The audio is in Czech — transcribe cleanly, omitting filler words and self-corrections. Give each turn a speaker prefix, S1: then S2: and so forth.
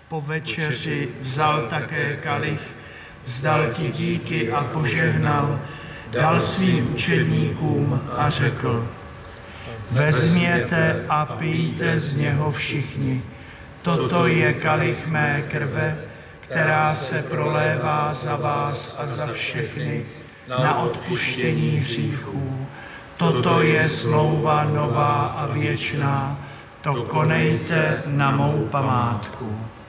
S1: Po večeři vzal také kalich, vzdal ti díky a požehnal, dal svým učedníkům a řekl: vezměte a pijte z něho všichni. Toto je kalich mé krve, která se prolévá za vás a za všechny na odpuštění hříchů. Toto je smlouva nová a věčná. To konejte na mou památku.